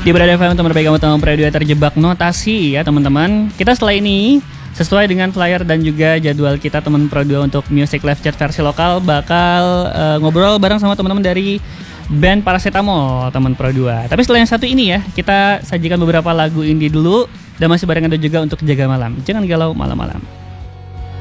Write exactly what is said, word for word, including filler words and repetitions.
Di Berada F M teman baik kamu teman radio terjebak notasi ya teman-teman. Kita setelah ini sesuai dengan flyer dan juga jadwal kita teman Pro dua untuk Music Live Chat versi lokal bakal uh, ngobrol bareng sama teman-teman dari band Paracetamol teman Pro dua. Tapi setelah yang satu ini ya, kita sajikan beberapa lagu indie dulu dan masih bareng Anda juga untuk Jaga Malam. Jangan galau malam-malam.